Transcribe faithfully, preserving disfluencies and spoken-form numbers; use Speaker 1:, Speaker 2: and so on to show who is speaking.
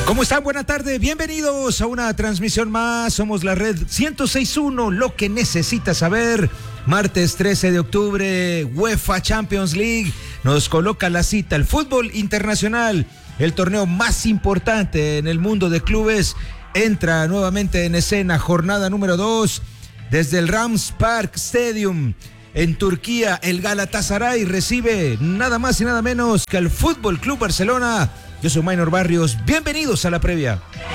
Speaker 1: ¿Cómo están? Buenas tardes, bienvenidos a una transmisión más. Somos la red ciento seis punto uno, lo que necesitas saber. Martes trece de octubre, UEFA Champions League nos coloca la cita. El fútbol internacional, el torneo más importante en el mundo de clubes, entra nuevamente en escena. Jornada número dos, desde el Rams Park Stadium en Turquía. El Galatasaray recibe nada más y nada menos que al Fútbol Club Barcelona. Yo soy Maynor Barrios, bienvenidos a la previa.